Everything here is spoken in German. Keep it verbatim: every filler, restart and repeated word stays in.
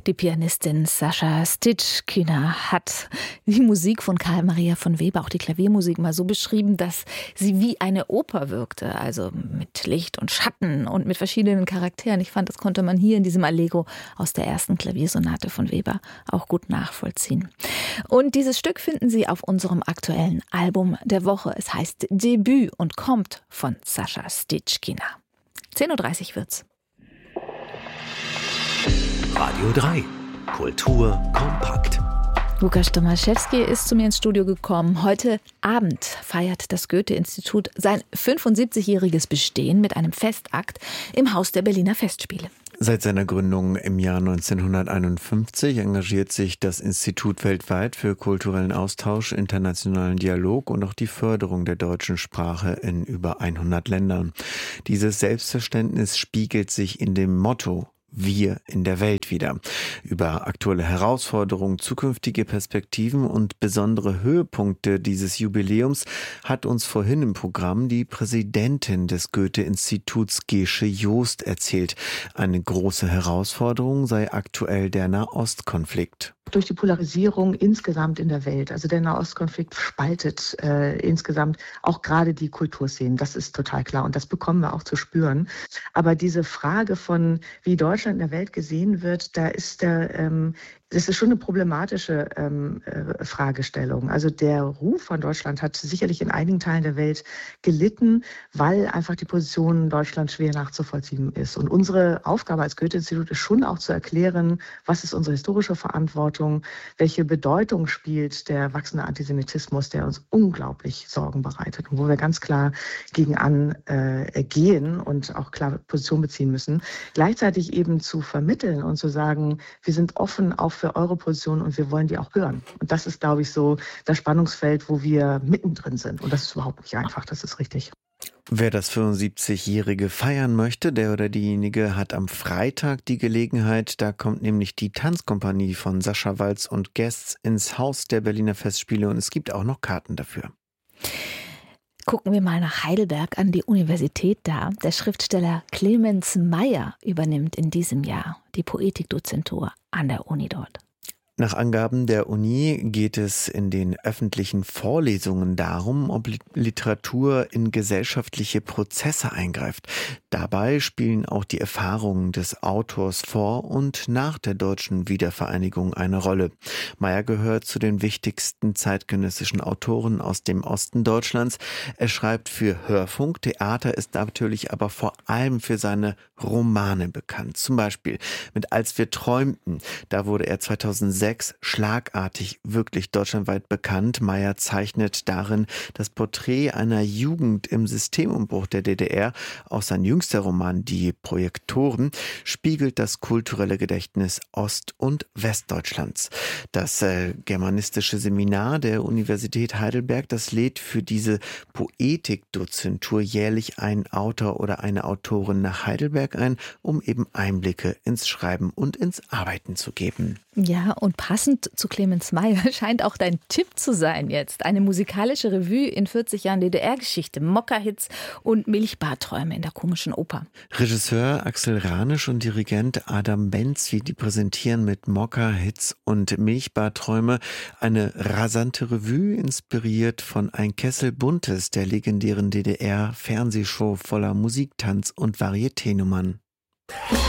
Die Pianistin Sascha Stitschkina hat die Musik von Karl Maria von Weber, auch die Klaviermusik, mal so beschrieben, dass sie wie eine Oper wirkte. Also mit Licht und Schatten und mit verschiedenen Charakteren. Ich fand, das konnte man hier in diesem Allegro aus der ersten Klaviersonate von Weber auch gut nachvollziehen. Und dieses Stück finden Sie auf unserem aktuellen Album der Woche. Es heißt Debüt und kommt von Sascha Stitschkina. zehn Uhr dreißig wird's. Radio drei. Kultur kompakt. Lukas Tomaszewski ist zu mir ins Studio gekommen. Heute Abend feiert das Goethe-Institut sein fünfundsiebzigjähriges Bestehen mit einem Festakt im Haus der Berliner Festspiele. Seit seiner Gründung im Jahr neunzehnhunderteinundfünfzig engagiert sich das Institut weltweit für kulturellen Austausch, internationalen Dialog und auch die Förderung der deutschen Sprache in über hundert Ländern. Dieses Selbstverständnis spiegelt sich in dem Motto Wir in der Welt wieder. Über aktuelle Herausforderungen, zukünftige Perspektiven und besondere Höhepunkte dieses Jubiläums hat uns vorhin im Programm die Präsidentin des Goethe-Instituts Gesche Joost erzählt. Eine große Herausforderung sei aktuell der Nahostkonflikt. Durch die Polarisierung insgesamt in der Welt, also der Nahostkonflikt spaltet äh, insgesamt auch gerade die Kulturszenen, das ist total klar und das bekommen wir auch zu spüren. Aber diese Frage von, wie Deutschland in der Welt gesehen wird, da ist der, ähm, das ist schon eine problematische ähm, äh, Fragestellung. Also der Ruf von Deutschland hat sicherlich in einigen Teilen der Welt gelitten, weil einfach die Position Deutschlands schwer nachzuvollziehen ist. Und unsere Aufgabe als Goethe-Institut ist schon auch zu erklären, was ist unsere historische Verantwortung, welche Bedeutung spielt der wachsende Antisemitismus, der uns unglaublich Sorgen bereitet und wo wir ganz klar gegen an äh, gehen und auch klar Position beziehen müssen. Gleichzeitig eben zu vermitteln und zu sagen, wir sind offen auch für eure Position und wir wollen die auch hören. Und das ist, glaube ich, so das Spannungsfeld, wo wir mittendrin sind. Und das ist überhaupt nicht einfach, das ist richtig. Wer das fünfundsiebzigjährige feiern möchte, der oder diejenige hat am Freitag die Gelegenheit. Da kommt nämlich die Tanzkompanie von Sascha Waltz und Guests ins Haus der Berliner Festspiele und es gibt auch noch Karten dafür. Gucken wir mal nach Heidelberg an die Universität da. Der Schriftsteller Clemens Meyer übernimmt in diesem Jahr die Poetikdozentur an der Uni dort. Nach Angaben der Uni geht es in den öffentlichen Vorlesungen darum, ob Literatur in gesellschaftliche Prozesse eingreift. Dabei spielen auch die Erfahrungen des Autors vor und nach der deutschen Wiedervereinigung eine Rolle. Meyer gehört zu den wichtigsten zeitgenössischen Autoren aus dem Osten Deutschlands. Er schreibt für Hörfunk, Theater, ist natürlich aber vor allem für seine Romane bekannt. Zum Beispiel mit Als wir träumten. Da wurde er zweitausendsechs schlagartig wirklich deutschlandweit bekannt. Meyer zeichnet darin das Porträt einer Jugend im Systemumbruch der D D R. Auch sein jüngster Roman Die Projektoren spiegelt das kulturelle Gedächtnis Ost- und Westdeutschlands. Das äh, germanistische Seminar der Universität Heidelberg, das lädt für diese Poetikdozentur jährlich einen Autor oder eine Autorin nach Heidelberg ein, um eben Einblicke ins Schreiben und ins Arbeiten zu geben. Ja, und passend zu Clemens Meyer scheint auch dein Tipp zu sein jetzt. Eine musikalische Revue in vierzig Jahren D D R-Geschichte, Mokka-Hits und Milchbarträume in der Komischen Oper. Regisseur Axel Ranisch und Dirigent Adam Benzi, die präsentieren mit Mokka-Hits und Milchbarträume eine rasante Revue, inspiriert von Ein Kessel Buntes, der legendären D D R-Fernsehshow voller Musik, Tanz und Varieté-Nummern.